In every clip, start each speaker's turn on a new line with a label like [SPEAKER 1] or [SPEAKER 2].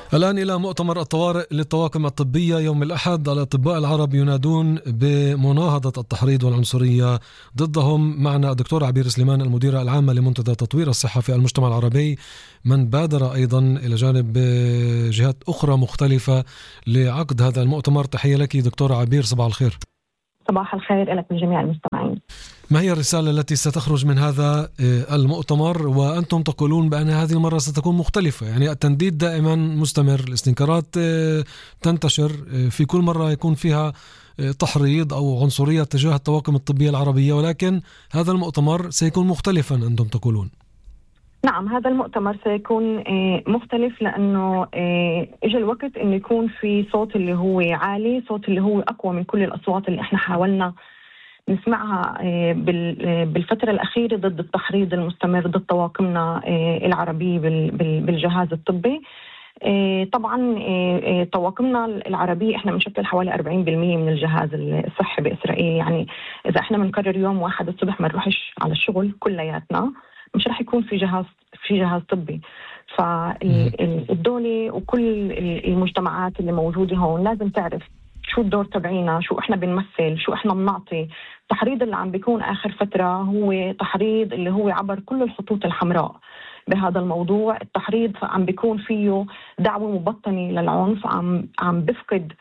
[SPEAKER 1] الآن إلى مؤتمر الطوارئ للطواقم الطبية يوم الأحد. الأطباء العرب ينادون بمناهضة التحريض والعنصرية ضدهم. معنا الدكتور عبير سليمان المديرة العامة لمنتدى تطوير الصحة في المجتمع العربي، من بادر أيضا إلى جانب جهات أخرى مختلفة لعقد هذا المؤتمر. تحية لك دكتور عبير، صباح الخير.
[SPEAKER 2] صباح الخير لك لجميع المستمعين.
[SPEAKER 1] ما هي الرسالة التي ستخرج من هذا المؤتمر؟ وأنتم تقولون بأن هذه المرة ستكون مختلفة، يعني التنديد دائما مستمر، الاستنكارات تنتشر في كل مرة يكون فيها تحريض أو عنصرية تجاه الطواقم الطبية العربية، ولكن هذا المؤتمر سيكون مختلفا أنتم تقولون.
[SPEAKER 2] نعم، هذا المؤتمر سيكون مختلف لأنه إجا الوقت إنه يكون في صوت اللي هو عالي، صوت اللي هو أقوى من كل الأصوات اللي إحنا حاولنا نسمعها بالفترة الأخيرة ضد التحريض المستمر ضد طواقمنا العربية بالجهاز الطبي. طبعا طواقمنا العربية احنا بنشكل حوالي 40% من الجهاز الصحي بإسرائيل. يعني إذا احنا بنقرر يوم واحد الصبح ما نروحش على الشغل كلياتنا، مش رح يكون في جهاز طبي. فالدولة وكل المجتمعات اللي موجودة هون لازم تعرف شو الدور تبعينا، شو احنا بنمثل، شو احنا بنعطي. التحريض اللي عم بيكون آخر فترة هو تحريض اللي هو عبر كل الخطوط الحمراء بهذا الموضوع. التحريض عم بيكون فيه دعوة مبطنة للعنف، عم بفقد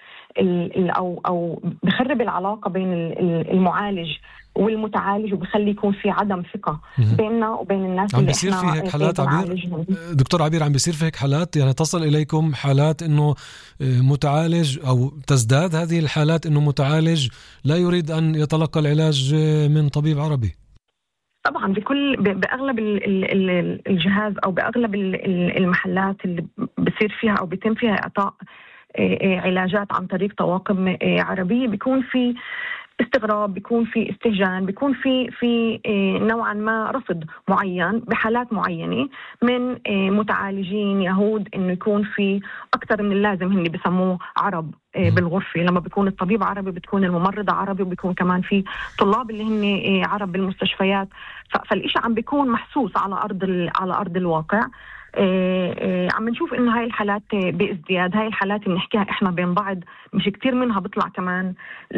[SPEAKER 2] أو بخرب العلاقة بين المعالج والمتعالج، وبخلي يكون في عدم ثقة بيننا وبين الناس
[SPEAKER 1] اللي احنا عم بيصير في هيك حالات عبير. دكتور عبير، عم بيصير في هيك حالات، يعني تصل إليكم حالات إنه متعالج أو تزداد هذه الحالات إنه متعالج لا يريد أن يتلقى العلاج من طبيب عربي؟
[SPEAKER 2] طبعا بأغلب الجهاز أو بأغلب المحلات اللي بصير فيها أو بيتم فيها إعطاء علاجات عن طريق طواقم عربية، بيكون في استغراب، بيكون في استهجان، بيكون في نوعا ما رفض معين بحالات معينة من متعالجين يهود، انه يكون في اكثر من اللازم هن بسموه عرب بالغرفة. لما بيكون الطبيب عربي بتكون الممرضة عربي، وبيكون كمان في طلاب اللي هن عرب بالمستشفيات. فالإشي عم بيكون محسوس على أرض الواقع. عم نشوف انه هاي الحالات بازدياد. هاي الحالات اللي نحكيها احنا بين بعض مش كتير منها بيطلع كمان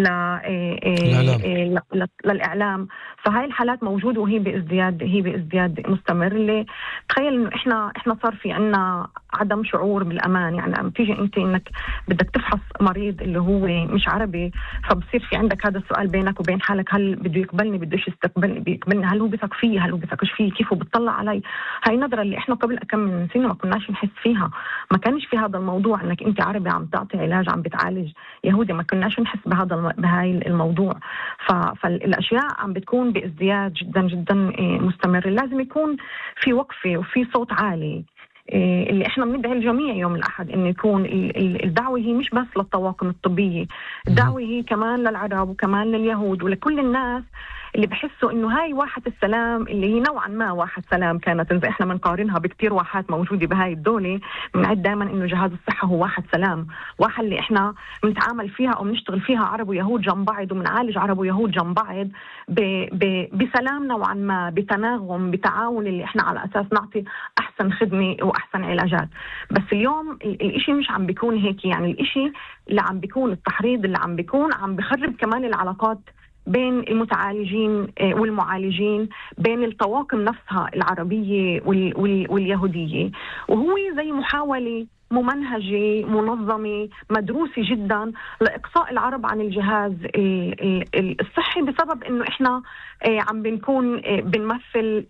[SPEAKER 2] للإعلام. فهاي الحالات موجودة وهي بازدياد مستمر. اللي تخيل انه احنا صار في عنا عدم شعور بالامان. يعني عم تيجي انت انك بدك تفحص مريض اللي هو مش عربي، فبصير في عندك هذا السؤال بينك وبين حالك، هل بده يقبلني، بدوش يقبلني، هل هو بثق فيه، هل هو بثقش فيه، كيف هو بتطلع علي. هاي نظرة اللي احنا قبل كم من سنة ما كناش نحس فيها. ما كانش في هذا الموضوع انك انت عربي عم تعطي علاج عم بتعالج يهودي، ما كناش نحس بهاي الموضوع. فالاشياء عم بتكون بازدياد جدا جدا مستمر. لازم يكون في وقفة وفي صوت عالي. اللي احنا بندعي الجميع يوم الأحد انه يكون الدعوة هي مش بس للطواقم الطبية، الدعوة هي كمان للعرب وكمان لليهود ولكل الناس اللي بحسوا انه هاي واحة السلام، اللي هي نوعا ما واحة سلام كانت. إذا احنا بنقارنها بكتير واحات موجودة بهاي الدولة، بنعد دائما انه جهاز الصحة هو واحة سلام، واحة اللي احنا بنتعامل فيها او بنشتغل فيها عرب ويهود جنب بعض، وبنعالج عرب ويهود جنب بعض بسلام نوعا ما، بتناغم، بتعاون، اللي احنا على اساس نعطي احسن خدمة واحسن علاجات. بس اليوم الاشي مش عم بيكون هيك. يعني الاشي اللي عم بيكون التحريض اللي عم بيكون عم بخرب كمان العلاقات بين المتعالجين والمعالجين، بين الطواقم نفسها العربية واليهودية. وهو زي محاولة ممنهجة منظمة مدروسة جدا لإقصاء العرب عن الجهاز الصحي، بسبب إنه إحنا عم بنكون بنمثل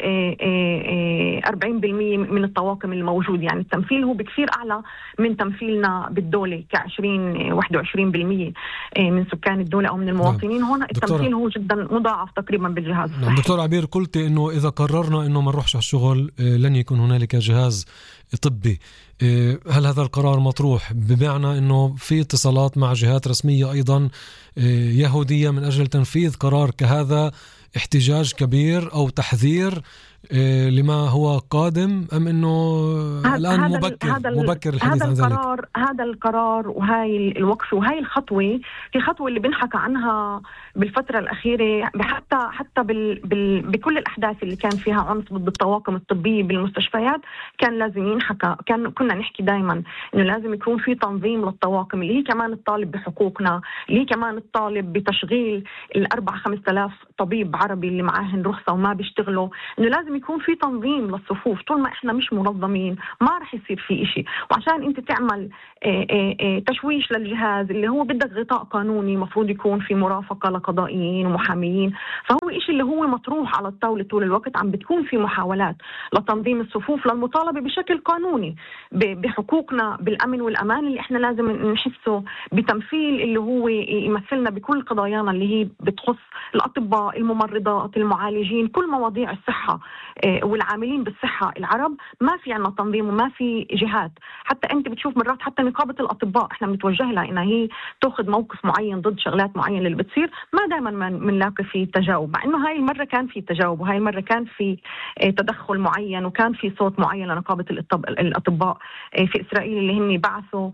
[SPEAKER 2] 40% من الطواقم الموجود. يعني التمثيل هو بكثير أعلى من تمثيلنا بالدولة ك20-21% من سكان الدولة أو من المواطنين. هون التمثيل هو جدا مضاعف تقريبا بالجهاز الصحي.
[SPEAKER 1] دكتور عبير، قلت إنه إذا قررنا إنه ما نروحش على الشغل لن يكون هنالك جهاز طبي. هل هذا القرار مطروح بمعنى أنه في اتصالات مع جهات رسمية أيضا يهودية من أجل تنفيذ قرار كهذا؟ احتجاج كبير أو تحذير لما هو قادم، أم أنه الآن مبكر الحديث عن ذلك؟
[SPEAKER 2] هذا القرار وهاي الوقفة وهاي الخطوة هي خطوة اللي بنحكى عنها بالفترة الأخيرة، حتى بكل الأحداث اللي كان فيها عنف ضد الطواقم الطبية بالمستشفيات كان لازم ينحكى. كنا نحكي دايما إنه لازم يكون في تنظيم للطواقم اللي هي كمان الطالب بحقوقنا، اللي هي كمان الطالب بتشغيل 4-5 آلاف طبيب عربي اللي معاهن رخصة وما بيشتغلوا، إنه لازم يكون في تنظيم للصفوف. طول ما إحنا مش منظمين ما رح يصير في إشي. وعشان أنت تعمل تشويش للجهاز اللي هو بدك غطاء قانوني مفروض يكون في مرافقة لقضائيين ومحاميين، فهو إشي اللي هو مطروح على الطاولة طول الوقت. عم بتكون في محاولات لتنظيم الصفوف للمطالبة بشكل قانوني بحقوقنا بالأمن والأمان اللي إحنا لازم نحسه بتمثيل اللي هو يمثلنا بكل قضايانا اللي هي بتخص الأطباء، الممرضات، المعالجين، كل مواضيع الصحة والعاملين بالصحة العرب. ما في عنا تنظيم وما في جهات. حتى أنت بتشوف مرات حتى نقابة الأطباء إحنا بنتوجه لها إنها هي تأخذ موقف معين ضد شغلات معينة اللي بتصير، ما دائما بنلاقي في تجاوب، مع إنه هاي المرة كان في تجاوب وهاي المرة كان في تدخل معين وكان في صوت معين لنقابة الأطباء في إسرائيل اللي هن بعثوا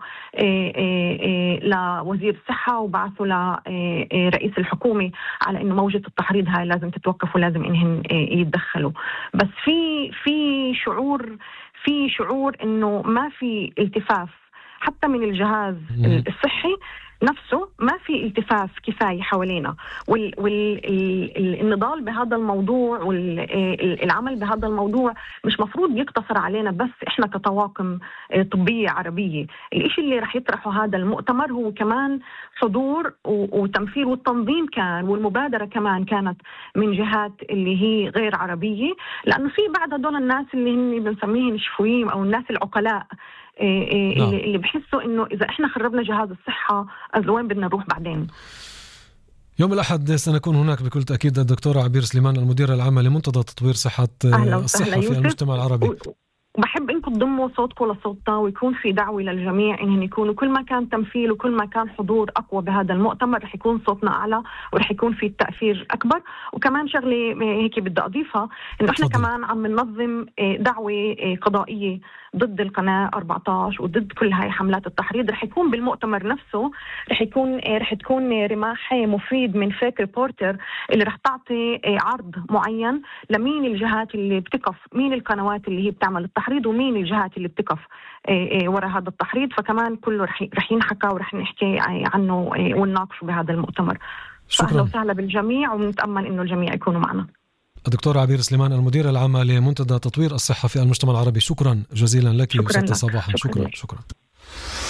[SPEAKER 2] لوزير الصحة وبعثوا لرئيس الحكومة على إنه موجة التحريض هاي لازم تتوقف ولازم إنهم يتدخلوا. بس في شعور إنه ما في التفاف حتى من الجهاز الصحي نفسه، ما في التفاف كفاية حوالينا. والنضال بهذا الموضوع والعمل بهذا الموضوع مش مفروض يقتصر علينا بس إحنا كطواقم طبية عربية. الإشي اللي رح يطرحه هذا المؤتمر هو كمان حضور وتمثيل والتنظيم كان، والمبادرة كمان كانت من جهات اللي هي غير عربية، لأنه في بعض هدول الناس اللي هن بنسميهم شفويين أو الناس العقلاء اللي بحسوا إنه إذا إحنا خربنا جهاز الصحة از وين بدنا نروح بعدين.
[SPEAKER 1] يوم الأحد سنكون هناك بكل تأكيد الدكتورة عبير سليمان المديرة العامة لمنتدى تطوير صحة الصحة في المجتمع العربي.
[SPEAKER 2] وبحب إنكم تضموا صوتكم لصوتنا ويكون في دعوة للجميع إنهم يكونوا كل ما كان تمثيل وكل ما كان حضور أقوى بهذا المؤتمر رح يكون صوتنا أعلى ورح يكون في التأثير أكبر. وكمان شغلة هيك بدي أضيفها إنه إحنا كمان عم ننظم دعوة قضائية ضد القناة 14 وضد كل هاي حملات التحريض. رح يكون بالمؤتمر نفسه رح تكون رماح مفيد من فيك ريبورتر اللي رح تعطي عرض معين لمين الجهات اللي بتقف، مين القنوات اللي هي بتعمل التحريض ومين الجهات اللي بتقف وراء هذا التحريض. فكمان كله رح ينحكى ورح نحكي عنه ونناقشه بهذا المؤتمر. أهلا وسهلا بالجميع ونتأمل إنه الجميع يكونوا معنا.
[SPEAKER 1] الدكتورة عبير سليمان المديرة العامة لمنتدى تطوير الصحة في المجتمع العربي، شكرا جزيلا لك.
[SPEAKER 2] شكرا
[SPEAKER 1] صباحا. شكرا.